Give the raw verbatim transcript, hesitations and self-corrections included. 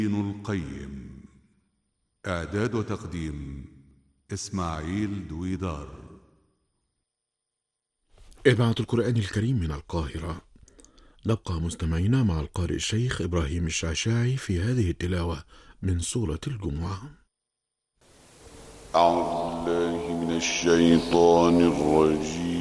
ابن القيم. إعداد وتقديم إسماعيل دويدار. إذاعة القرآن الكريم من القاهرة. نبقى مستمعين مع القارئ الشيخ إبراهيم الشعشاعي في هذه التلاوة من سورة الجمعة. أعوذ بالله من الشيطان الرجيم.